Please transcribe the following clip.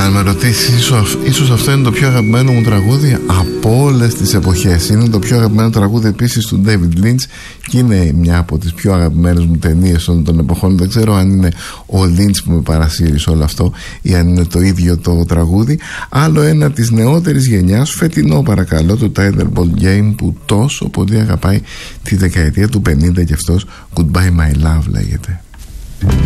Αν με ρωτήσεις, ίσως αυτό είναι το πιο αγαπημένο μου τραγούδι από όλες τις εποχές. Είναι το πιο αγαπημένο τραγούδι επίσης του David Lynch και είναι μια από τις πιο αγαπημένες μου ταινίες όλων των εποχών. Δεν ξέρω αν είναι ο Lynch που με παρασύρει σε όλο αυτό ή αν είναι το ίδιο το τραγούδι. Άλλο ένα της νεότερης γενιάς, φετινό παρακαλώ, το Tetherball Game, που τόσο πολύ αγαπάει τη δεκαετία του 50 και αυτός. Goodbye My Love λέγεται.